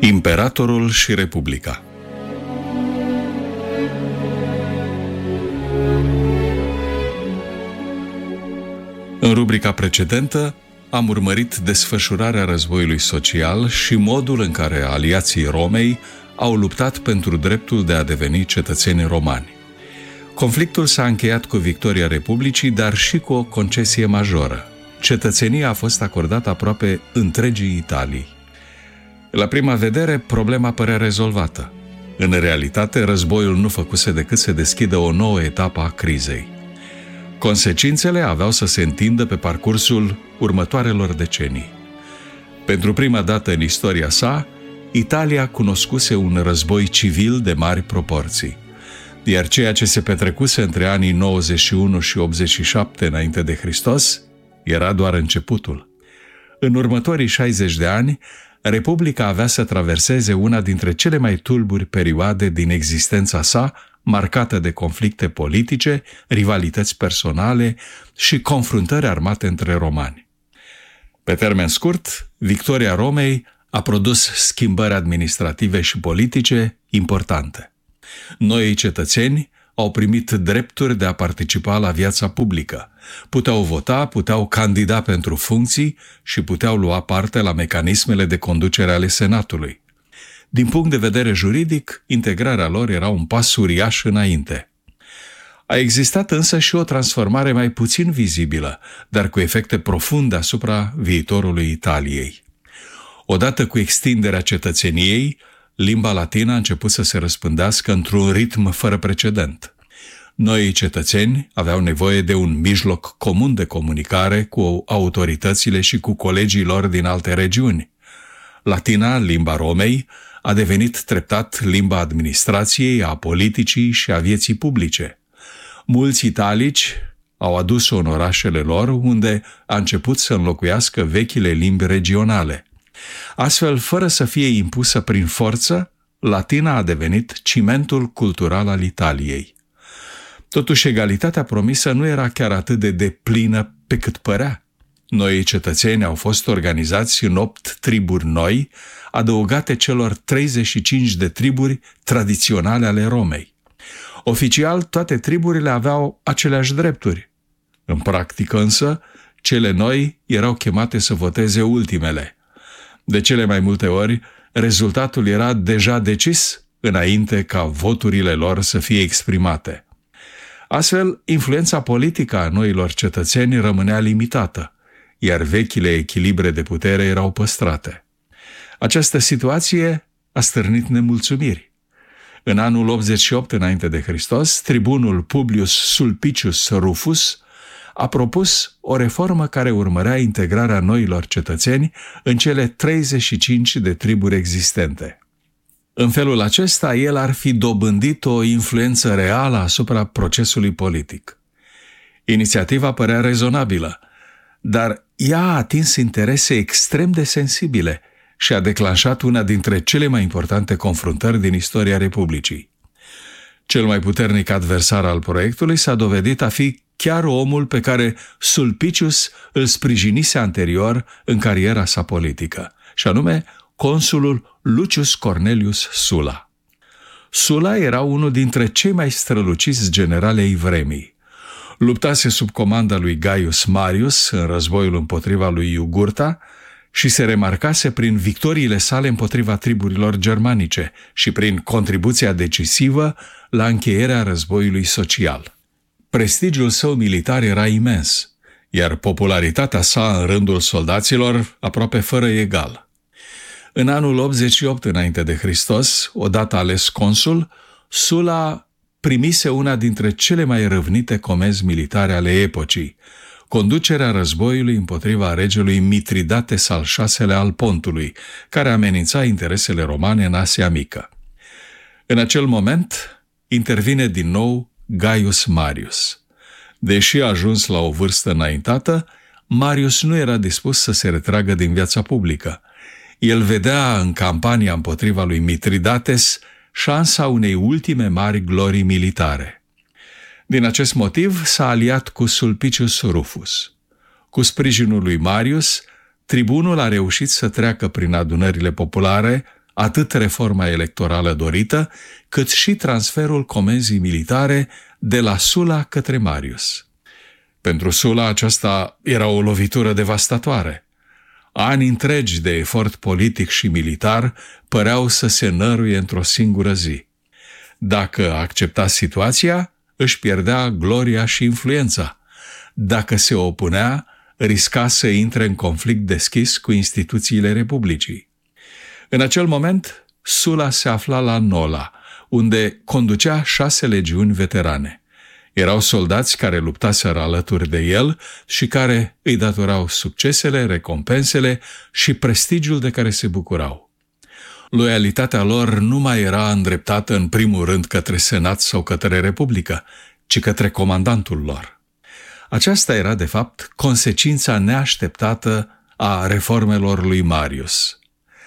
Imperatorul și Republica. În rubrica precedentă am urmărit desfășurarea războiului social și modul în care aliații Romei au luptat pentru dreptul de a deveni cetățeni romani. Conflictul s-a încheiat cu victoria Republicii, dar și cu o concesie majoră. Cetățenia a fost acordată aproape întregii Italii. La prima vedere, problema părea rezolvată. În realitate, războiul nu făcuse decât să deschidă o nouă etapă a crizei. Consecințele aveau să se întindă pe parcursul următoarelor decenii. Pentru prima dată în istoria sa, Italia cunoscuse un război civil de mari proporții, iar ceea ce se petrecuse între anii 91 și 87 înainte de Hristos era doar începutul. În următorii 60 de ani, Republica avea să traverseze una dintre cele mai tulburi perioade din existența sa, marcată de conflicte politice, rivalități personale și confruntări armate între romani. Pe termen scurt, victoria Romei a produs schimbări administrative și politice importante. Noii cetățeni au primit drepturi de a participa la viața publică. Puteau vota, puteau candida pentru funcții și puteau lua parte la mecanismele de conducere ale Senatului. Din punct de vedere juridic, integrarea lor era un pas uriaș înainte. A existat însă și o transformare mai puțin vizibilă, dar cu efecte profunde asupra viitorului Italiei. Odată cu extinderea cetățeniei, limba latină a început să se răspândească într-un ritm fără precedent. Noii cetățeni aveau nevoie de un mijloc comun de comunicare cu autoritățile și cu colegii lor din alte regiuni. Latina, limba Romei, a devenit treptat limba administrației, a politicii și a vieții publice. Mulți italici au adus-o în orașele lor, unde a început să înlocuiască vechile limbi regionale. Astfel, fără să fie impusă prin forță, latina a devenit cimentul cultural al Italiei. Totuși, egalitatea promisă nu era chiar atât de deplină pe cât părea. Noii cetățeni au fost organizați în 8 triburi noi, adăugate celor 35 de triburi tradiționale ale Romei. Oficial, toate triburile aveau aceleași drepturi. În practică însă, cele noi erau chemate să voteze ultimele. De cele mai multe ori, rezultatul era deja decis înainte ca voturile lor să fie exprimate. Astfel, influența politică a noilor cetățeni rămânea limitată, iar vechile echilibre de putere erau păstrate. Această situație a stârnit nemulțumiri. În anul 88 înainte de Hristos, tribunul Publius Sulpicius Rufus a propus o reformă care urmărea integrarea noilor cetățeni în cele 35 de triburi existente. În felul acesta, el ar fi dobândit o influență reală asupra procesului politic. Inițiativa părea rezonabilă, dar ea a atins interese extrem de sensibile și a declanșat una dintre cele mai importante confruntări din istoria Republicii. Cel mai puternic adversar al proiectului s-a dovedit a fi chiar omul pe care Sulpicius îl sprijinise anterior în cariera sa politică, și anume consulul Lucius Cornelius Sulla. Sulla era unul dintre cei mai străluciți generali ai vremii. Luptase sub comanda lui Gaius Marius în războiul împotriva lui Jugurtha și se remarcase prin victoriile sale împotriva triburilor germanice și prin contribuția decisivă la încheierea războiului social. Prestigiul său militar era imens, iar popularitatea sa în rândul soldaților aproape fără egal. În anul 88 înainte de Hristos, odată ales consul, Sulla primise una dintre cele mai râvnite comenzi militare ale epocii, conducerea războiului împotriva regelui Mitridates al VI-lea al Pontului, care amenința interesele romane în Asia Mică. În acel moment intervine din nou Gaius Marius. Deși a ajuns la o vârstă înaintată, Marius nu era dispus să se retragă din viața publică. El vedea în campania împotriva lui Mitridates șansa unei ultime mari glorii militare. Din acest motiv s-a aliat cu Sulpicius Rufus. Cu sprijinul lui Marius, tribunul a reușit să treacă prin adunările populare atât reforma electorală dorită, cât și transferul comenzii militare de la Sulla către Marius. Pentru Sulla aceasta era o lovitură devastatoare. Ani întregi de efort politic și militar păreau să se năruie într-o singură zi. Dacă accepta situația, își pierdea gloria și influența. Dacă se opunea, risca să intre în conflict deschis cu instituțiile Republicii. În acel moment, Sulla se afla la Nola, unde conducea 6 legiuni veterane. Erau soldați care luptaseră alături de el și care îi datorau succesele, recompensele și prestigiul de care se bucurau. Loialitatea lor nu mai era îndreptată în primul rând către Senat sau către Republică, ci către comandantul lor. Aceasta era, de fapt, consecința neașteptată a reformelor lui Marius.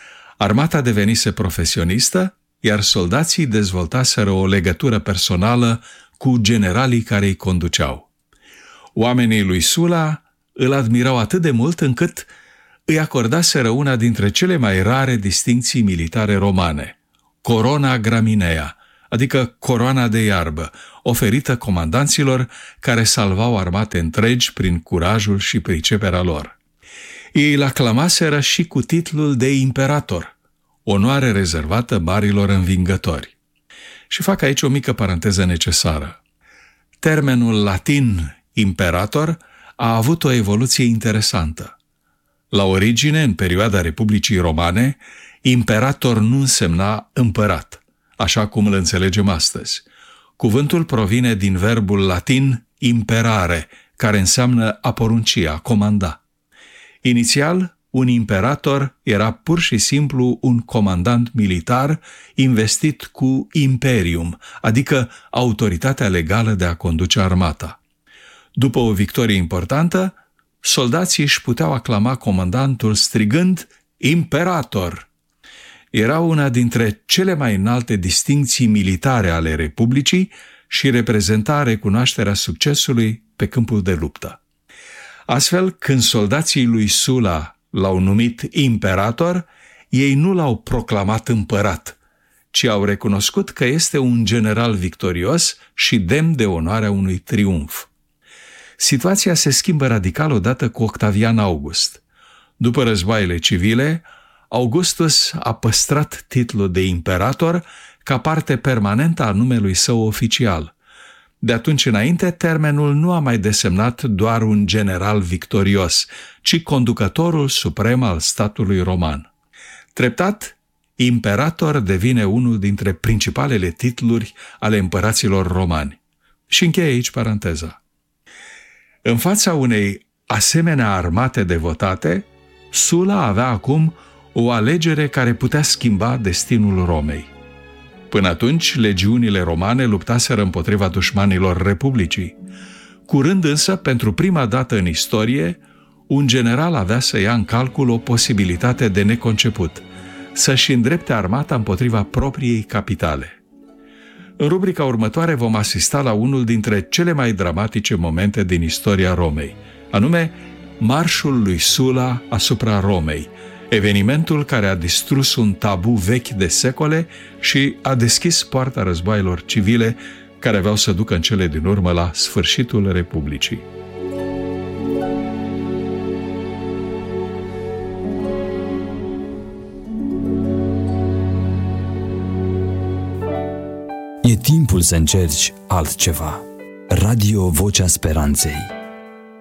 Armata devenise profesionistă, iar soldații dezvoltaseră o legătură personală cu generalii care îi conduceau. Oamenii lui Sulla îl admirau atât de mult încât îi acordaseră una dintre cele mai rare distincții militare romane, corona graminea, adică coroana de iarbă, oferită comandanților care salvau armate întregi prin curajul și priceperea lor. Ei îl aclamaseră și cu titlul de imperator, onoare rezervată marilor învingători. Și fac aici o mică paranteză necesară. Termenul latin imperator a avut o evoluție interesantă. La origine, în perioada Republicii Romane, imperator nu însemna împărat, așa cum îl înțelegem astăzi. Cuvântul provine din verbul latin imperare, care înseamnă a porunci, a comanda. Inițial, un imperator era pur și simplu un comandant militar investit cu imperium, adică autoritatea legală de a conduce armata. După o victorie importantă, soldații își puteau aclama comandantul strigând imperator. Era una dintre cele mai înalte distincții militare ale Republicii și reprezenta recunoașterea succesului pe câmpul de luptă. Astfel, când soldații lui Sulla l-au numit imperator, ei nu l-au proclamat împărat, ci au recunoscut că este un general victorios și demn de onoarea unui triumf. Situația se schimbă radical odată cu Octavian August. După războaiele civile, Augustus a păstrat titlul de imperator ca parte permanentă a numelui său oficial. De atunci înainte, termenul nu a mai desemnat doar un general victorios, ci conducătorul suprem al statului roman. Treptat, imperator devine unul dintre principalele titluri ale împăraților romani. Și încheie aici paranteza. În fața unei asemenea armate devotate, Sulla avea acum o alegere care putea schimba destinul Romei. Până atunci, legiunile romane luptaseră împotriva dușmanilor Republicii. Curând însă, pentru prima dată în istorie, un general avea să ia în calcul o posibilitate de neconceput, să-și îndrepte armata împotriva propriei capitale. În rubrica următoare vom asista la unul dintre cele mai dramatice momente din istoria Romei, anume marșul lui Sulla asupra Romei, evenimentul care a distrus un tabu vechi de secole și a deschis poarta războaielor civile care aveau să ducă în cele din urmă la sfârșitul Republicii. E timpul să încerci altceva. Radio Vocea Speranței.